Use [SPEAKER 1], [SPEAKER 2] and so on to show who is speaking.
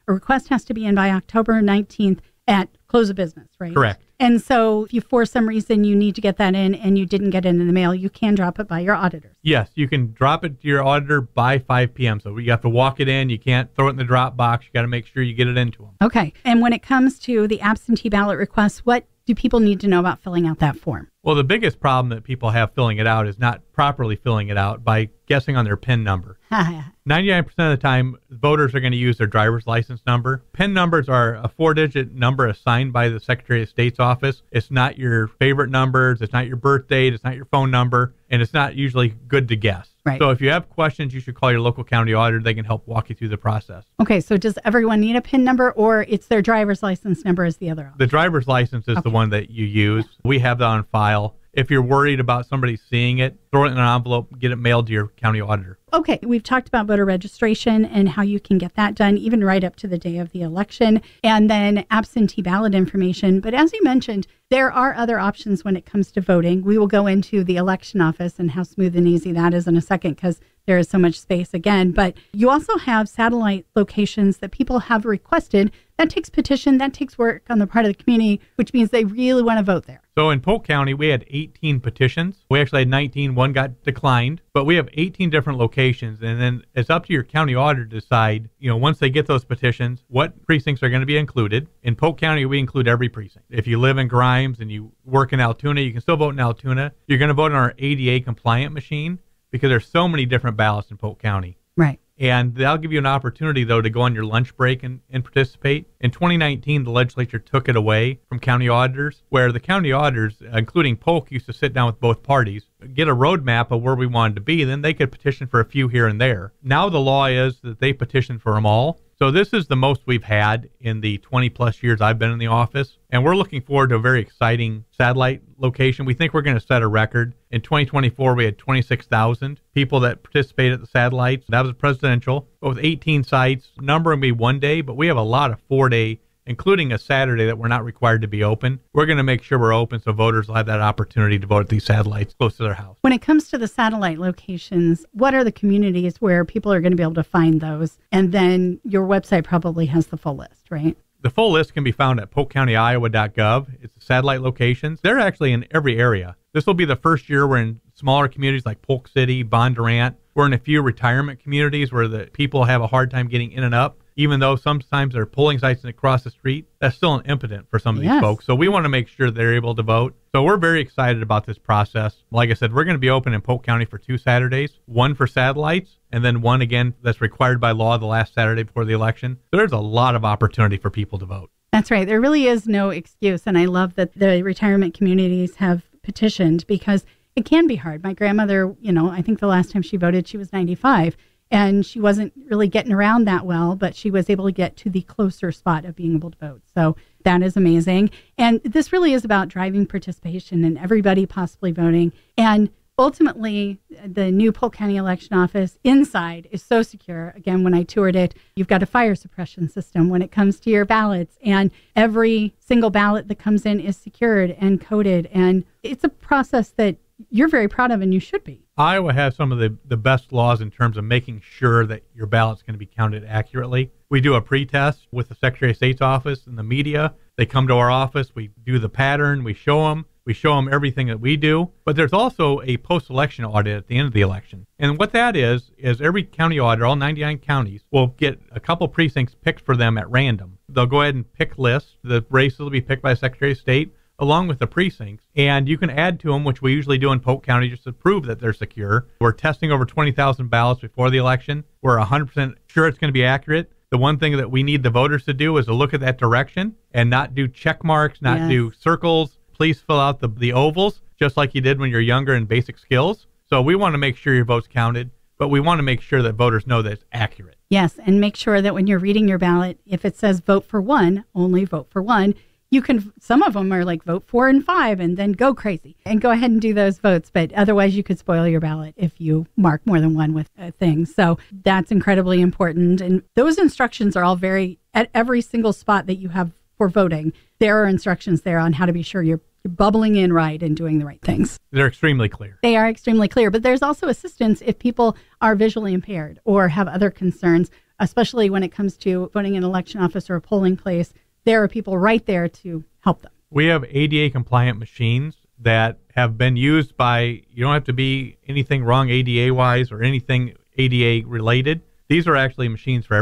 [SPEAKER 1] a request has to be in by October 19th at close of business, right?
[SPEAKER 2] Correct.
[SPEAKER 1] And so if you, for some reason, you need to get that in and you didn't get it in the mail, you can drop it by your auditors.
[SPEAKER 2] Yes, you can drop it to your auditor by 5 p.m. So you have to walk it in. You can't throw it in the drop box. You got to make sure you get it into them.
[SPEAKER 1] Okay. And when it comes to the absentee ballot requests, what do people need to know about filling out that form?
[SPEAKER 2] Well, the biggest problem that people have filling it out is not properly filling it out by guessing on their PIN number. 99% of the time, voters are going to use their driver's license number. PIN numbers are a 4-digit number assigned by the Secretary of State's office. It's not your favorite numbers. It's not your birth date. It's not your phone number. And it's not usually good to guess.
[SPEAKER 1] Right.
[SPEAKER 2] So if you have questions, you should call your local county auditor. They can help walk you through the process.
[SPEAKER 1] Okay, so does everyone need a PIN number, or it's their driver's license number is the other option?
[SPEAKER 2] The driver's license is the one that you use. Yeah. We have that on file. If you're worried about somebody seeing it, throw it in an envelope, get it mailed to your county auditor.
[SPEAKER 1] Okay, we've talked about voter registration and how you can get that done even right up to the day of the election, and then absentee ballot information. But as you mentioned, there are other options when it comes to voting. We will go into the election office and how smooth and easy that is in a second, because there is so much space again. But you also have satellite locations that people have requested. That takes petition, that takes work on the part of the community, which means they really want to vote there.
[SPEAKER 2] So in Polk County, we had 18 petitions. We actually had 19. One got declined, but we have 18 different locations. And then it's up to your county auditor to decide, once they get those petitions, what precincts are going to be included. In Polk County, we include every precinct. If you live in Grimes and you work in Altoona, you can still vote in Altoona. You're going to vote on our ADA compliant machine because there's so many different ballots in Polk County.
[SPEAKER 1] Right.
[SPEAKER 2] And that'll give you an opportunity, though, to go on your lunch break and participate. In 2019, the legislature took it away from county auditors, where the county auditors, including Polk, used to sit down with both parties, get a roadmap of where we wanted to be, then they could petition for a few here and there. Now the law is that they petition for them all. So this is the most we've had in the 20-plus years I've been in the office, and we're looking forward to a very exciting satellite location. We think we're going to set a record. In 2024, we had 26,000 people that participated at the satellites. That was presidential, but with 18 sites. Number will be one day, but we have a lot of 4-day, including a Saturday that we're not required to be open. We're going to make sure we're open so voters will have that opportunity to vote at these satellites close to their house.
[SPEAKER 1] When it comes to the satellite locations, what are the communities where people are going to be able to find those? And then your website probably has the full list, right?
[SPEAKER 2] The full list can be found at polkcountyiowa.gov. It's the satellite locations. They're actually in every area. This will be the first year we're in smaller communities like Polk City, Bondurant. We're in a few retirement communities where the people have a hard time getting in and up. Even though sometimes there are polling sites across the street, that's still an impotent for some of these folks. So we want to make sure they're able to vote. So we're very excited about this process. Like I said, we're going to be open in Polk County for 2 Saturdays, one for satellites, and then one again that's required by law the last Saturday before the election. So there's a lot of opportunity for people to vote.
[SPEAKER 1] That's right. There really is no excuse. And I love that the retirement communities have petitioned because it can be hard. My grandmother, I think the last time she voted, she was 95. And she wasn't really getting around that well, but she was able to get to the closer spot of being able to vote. So that is amazing. And this really is about driving participation and everybody possibly voting. And ultimately, the new Polk County election office inside is so secure. Again, when I toured it, you've got a fire suppression system when it comes to your ballots. And every single ballot that comes in is secured and coded. And it's a process that you're very proud of, and you should be.
[SPEAKER 2] Iowa has some of the best laws in terms of making sure that your ballot's going to be counted accurately. We do a pretest with the Secretary of State's office and the media. They come to our office. We do the pattern. We show them everything that we do. But there's also a post-election audit at the end of the election. And what that is every county auditor, all 99 counties, will get a couple precincts picked for them at random. They'll go ahead and pick lists. The races will be picked by the Secretary of State, along with the precincts, and you can add to them, which we usually do in Polk County just to prove that they're secure. We're testing over 20,000 ballots before the election. We're 100% sure it's going to be accurate. The one thing that we need the voters to do is to look at that direction and not do check marks, not do circles. Please fill out the ovals, just like you did when you're younger in basic skills. So we want to make sure your vote's counted, but we want to make sure that voters know that it's accurate.
[SPEAKER 1] Yes, and make sure that when you're reading your ballot, if it says vote for one, only vote for one. You can, some of them are like vote 4 and 5 and then go crazy and go ahead and do those votes. But otherwise you could spoil your ballot if you mark more than one with things. So that's incredibly important. And those instructions are all at every single spot that you have for voting. There are instructions there on how to be sure you're bubbling in right and doing the right things.
[SPEAKER 2] They're extremely clear.
[SPEAKER 1] They are extremely clear. But there's also assistance if people are visually impaired or have other concerns. especially when it comes to voting in an election office or a polling place, there are people right there to help them.
[SPEAKER 2] We have ADA compliant machines that have been used by, you don't have to be anything wrong ADA wise or anything ADA related. These are actually machines for